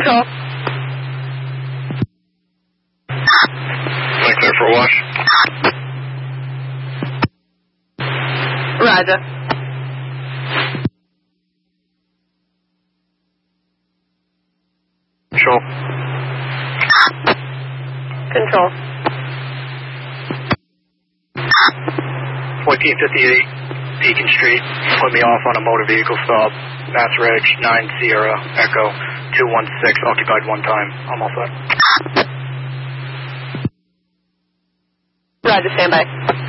Control. Clear for wash. Roger. Control. Control. 1458 Beacon Street. Put me off on a motor vehicle stop. Mass Reg 9 Sierra Echo 216. Occupied one time. I'm all set. Roger, stand by.